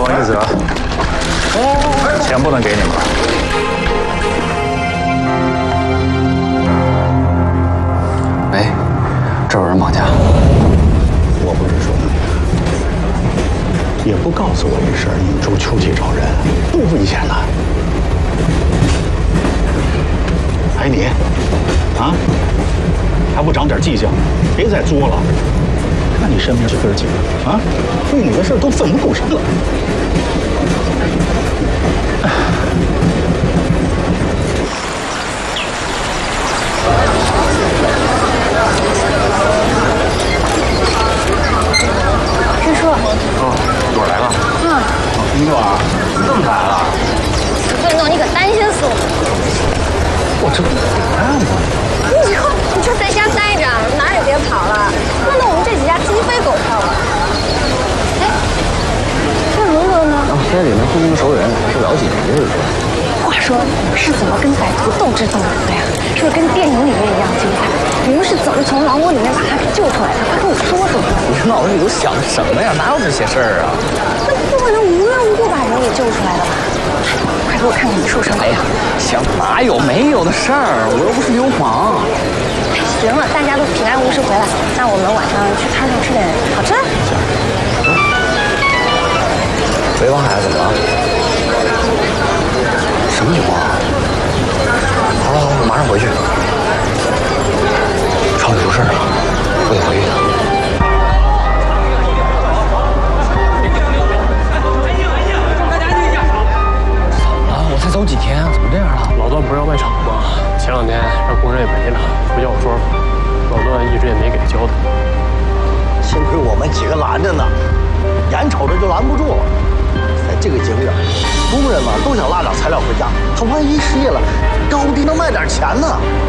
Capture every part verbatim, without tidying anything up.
好意思啊，钱不能给你们了。 喂，这有人绑架。 我不是说你，也不告诉我这事儿，引出出去找人，多危险呐！哎你，啊，还不长点记性，别再作了。看你身边这哥几个啊，为你的事都奋不顾身了。 师叔， 哦，朵儿来了。 嗯， 你朵儿，你怎么来了？ 振东，你可担心死我了！ 我这不回来了吗？ 你就你就在家待着，哪儿也别跑了，弄得我们这几家鸡飞狗跳的。哎，这伦伦呢？ 啊，在里面互动熟人，还是老几年的人。 话说是怎么跟歹徒斗智斗勇的呀？是不是跟电影里面一样精彩？你们是怎么从狼窝里面把他给救出来的？快跟我说说。 你这脑子里都想的什么呀？哪有这些事儿啊？ 那不可能无缘无故把人给救出来的吧？快给我看看你受伤了。 哎呀，行，哪有没有的事儿？我又不是流氓。 行了，大家都平安无事回来，那我们晚上去摊上吃点好吃的。 喂，王海，怎么了？什么情况啊？好了好了，我马上回去。厂里出事了，我得回去一趟。怎么了？我才走几天，怎么这样了？ 老段不是要卖厂吗？前两天让工人也赔了，不叫我说说。老段一直也没给交代。 幸亏我们几个拦着呢，眼瞅着就拦不住了。在这个景点，工人嘛都想拉点材料回家，他万一失业了，搞不定能卖点钱呢。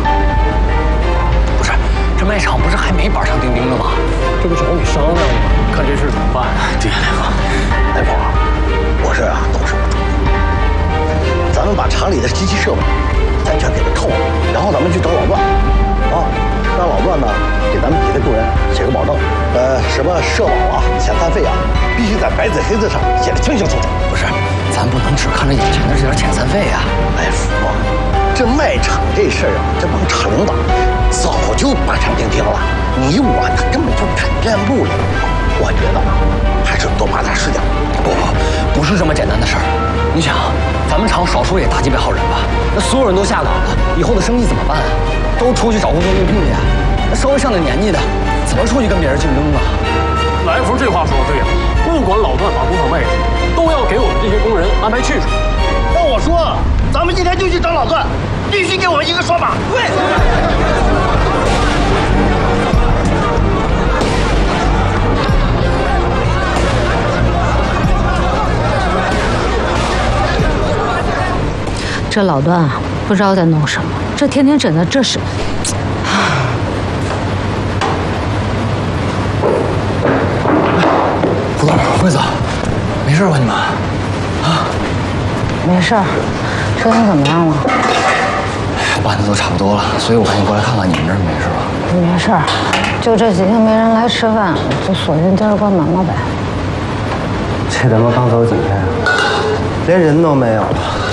不是，这卖场不是还没板上钉钉的吗？ 这不找你商量吗？看这事怎么办？ 对呀，大夫，大夫啊，我这啊懂什么主意？咱们把厂里的机器设备咱全给他扣了，然后咱们去找老段，啊，让老段呢给咱们底下工人写个保证，呃，什么社保啊、遣散费啊，必须在白纸黑字上写的清清楚楚。 不是，咱不能只看着眼前的这点遣散费啊！ 哎，福啊，这卖场这事儿啊，这帮厂领导早就板上钉钉了，你我他根本就改变不了。我觉得还是多把点事点。 不不，不是这么简单的事儿。你想，咱们厂少说也大几百号人吧，那所有人都下岗了，以后的生意怎么办啊？都出去找工作应聘去，那稍微上点年纪的，怎么出去跟别人竞争啊？ 来福这话说的对呀，不管老段把多少位置，都要给我们这些工人安排去处。 那我说，咱们今天就去找老段，必须给我们一个说法。对。 这老段啊，不知道在弄什么，这天天整的这是。 胡总，惠子，没事吧你们？啊？ 没事儿，车停怎么样了？ 办的都差不多了，所以我赶紧过来看看你们这儿没事吧？ 没事儿，就这几天没人来吃饭，就索性今儿关门了呗。 这他妈刚走几天，连人都没有了。